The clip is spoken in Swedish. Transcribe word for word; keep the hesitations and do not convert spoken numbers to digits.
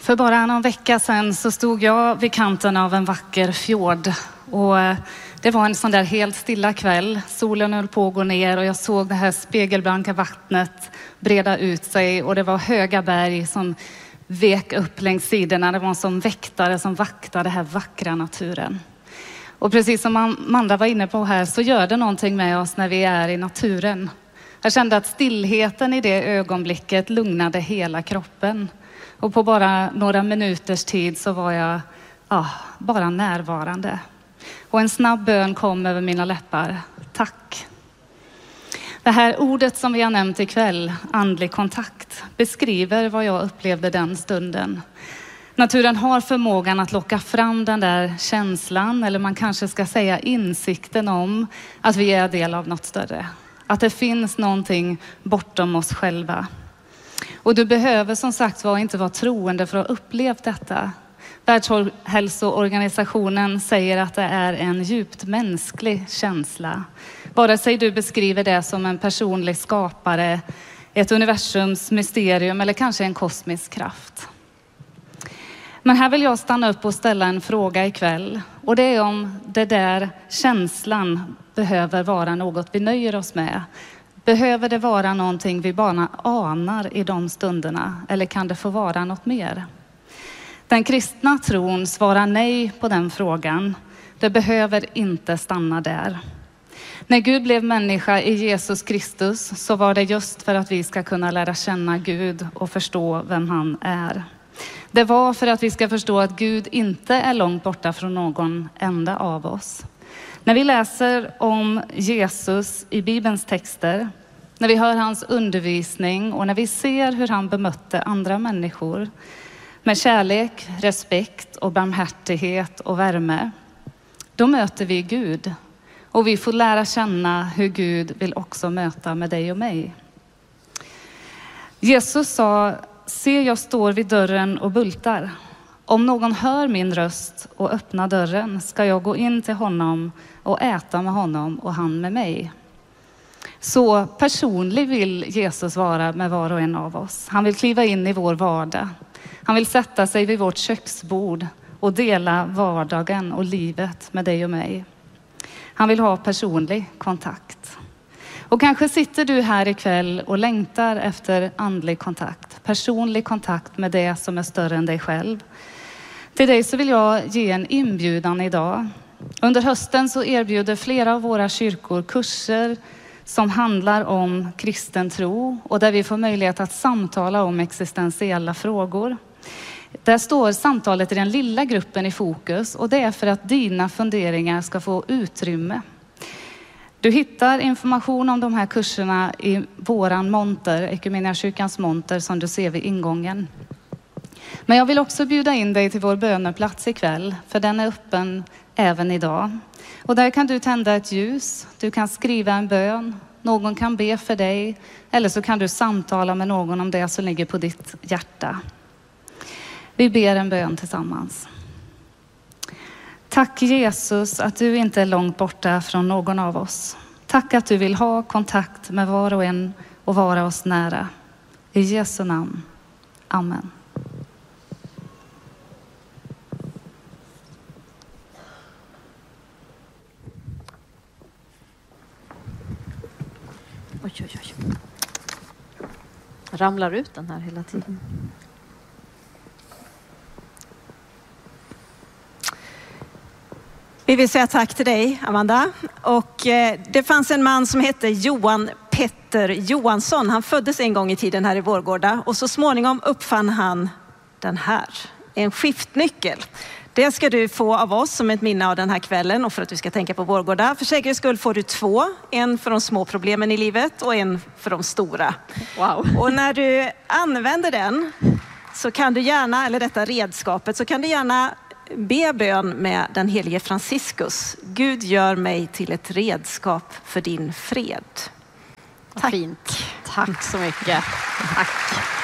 För bara någon vecka sedan så stod jag vid kanten av en vacker fjord. Och det var en sån där helt stilla kväll. Solen höll på att gå ner och jag såg det här spegelblanka vattnet breda ut sig. Och det var höga berg som vek upp längs sidorna. Det var en som väktare som vaktade den här vackra naturen. Och precis som Amanda var inne på här så gör det någonting med oss när vi är i naturen. Jag kände att stillheten i det ögonblicket lugnade hela kroppen. Och på bara några minuters tid så var jag ja, bara närvarande. Och en snabb bön kom över mina läppar. Tack. Det här ordet som vi har nämnt ikväll, andlig kontakt, beskriver vad jag upplevde den stunden. Naturen har förmågan att locka fram den där känslan, eller man kanske ska säga insikten om att vi är del av något större. Att det finns någonting bortom oss själva. Och du behöver som sagt var inte vara troende för att ha upplevt detta. Världshälsoorganisationen säger att det är en djupt mänsklig känsla. Vare sig du beskriver det som en personlig skapare, ett universums mysterium eller kanske en kosmisk kraft. Men här vill jag stanna upp och ställa en fråga ikväll. Och det är om det där känslan behöver vara något vi nöjer oss med. Behöver det vara någonting vi bara anar i de stunderna? Eller kan det få vara något mer? Den kristna tron svarar nej på den frågan. Det behöver inte stanna där. När Gud blev människa i Jesus Kristus så var det just för att vi ska kunna lära känna Gud och förstå vem han är. Det var för att vi ska förstå att Gud inte är långt borta från någon enda av oss. När vi läser om Jesus i Bibelns texter, när vi hör hans undervisning och när vi ser hur han bemötte andra människor med kärlek, respekt och barmhärtighet och värme, då möter vi Gud. Och vi får lära känna hur Gud vill också möta med dig och mig. Jesus sa, se jag står vid dörren och bultar. Om någon hör min röst och öppnar dörren ska jag gå in till honom och äta med honom och han med mig. Så personlig vill Jesus vara med var och en av oss. Han vill kliva in i vår vardag. Han vill sätta sig vid vårt köksbord och dela vardagen och livet med dig och mig. Han vill ha personlig kontakt. Och kanske sitter du här ikväll och längtar efter andlig kontakt. Personlig kontakt med det som är större än dig själv. Till dig så vill jag ge en inbjudan idag. Under hösten så erbjuder flera av våra kyrkor kurser som handlar om kristen tro och där vi får möjlighet att samtala om existentiella frågor. Där står samtalet i den lilla gruppen i fokus och det är för att dina funderingar ska få utrymme. Du hittar information om de här kurserna i våran monter, Equmeniakyrkans monter som du ser vid ingången. Men jag vill också bjuda in dig till vår böneplats ikväll, för den är öppen även idag. Och där kan du tända ett ljus, du kan skriva en bön, någon kan be för dig eller så kan du samtala med någon om det som ligger på ditt hjärta. Vi ber en bön tillsammans. Tack Jesus att du inte är långt borta från någon av oss. Tack att du vill ha kontakt med var och en och vara oss nära. I Jesu namn. Amen. Oj, oj, oj. Ramlar ut den här hela tiden. Vi vill säga tack till dig, Amanda. Och eh, det fanns en man som hette Johan Petter Johansson. Han föddes en gång i tiden här i Vårgårda och så småningom uppfann han den här. En skiftnyckel. Det ska du få av oss som ett minne av den här kvällen och för att du ska tänka på Vårgårda. För säkerhets skull får du två. En för de små problemen i livet och en för de stora. Wow. Och när du använder den så kan du gärna, eller detta redskapet, så kan du gärna be bön med den helige Franciscus. Gud gör mig till ett redskap för din fred. Tack. Fint. Tack så mycket. Tack.